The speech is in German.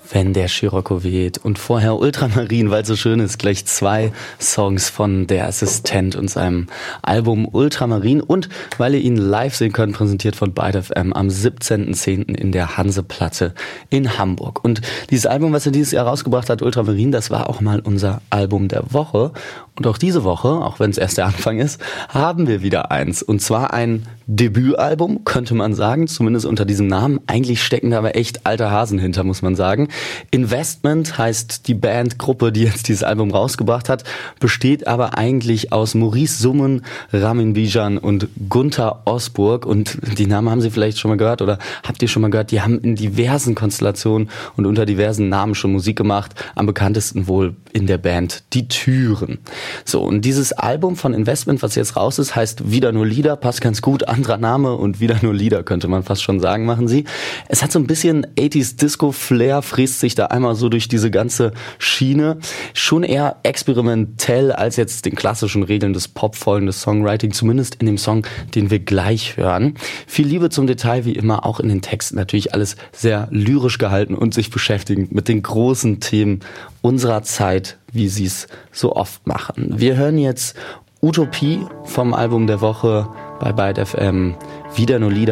Wenn der Scirocco weht und vorher Ultramarin, weil es so schön ist, gleich 2 Songs von Der Assistent und seinem Album Ultramarin und weil ihr ihn live sehen könnt, präsentiert von Byte FM am 17.10. in der Hanseplatte in Hamburg. Und dieses Album, was er dieses Jahr rausgebracht hat, Ultramarin, das war auch mal unser Album der Woche. Und auch diese Woche, auch wenn es erst der Anfang ist, haben wir wieder eins. Und zwar ein Debütalbum, könnte man sagen, zumindest unter diesem Namen. Eigentlich stecken da aber echt alte Hasen hinter, muss man sagen. Investment heißt die Bandgruppe, die jetzt dieses Album rausgebracht hat, besteht aber eigentlich aus Maurice Summen, Ramin Bijan und Gunther Osburg. Und die Namen haben Sie vielleicht schon mal gehört oder habt ihr schon mal gehört? Die haben in diversen Konstellationen und unter diversen Namen schon Musik gemacht. Am bekanntesten wohl in der Band Die Türen. So, und dieses Album von Investment, was jetzt raus ist, heißt Wieder nur Lieder, passt ganz gut, anderer Name und Wieder nur Lieder, könnte man fast schon sagen, machen sie. Es hat so ein bisschen 80s Disco-Flair, fräst sich da einmal so durch diese ganze Schiene. Schon eher experimentell als jetzt den klassischen Regeln des popvollen, des Songwriting, zumindest in dem Song, den wir gleich hören. Viel Liebe zum Detail, wie immer, auch in den Texten natürlich alles sehr lyrisch gehalten und sich beschäftigend mit den großen Themen unserer Zeit, wie sie es so oft machen. Wir hören jetzt Utopie vom Album der Woche bei Byte FM, Wieder nur Lieder.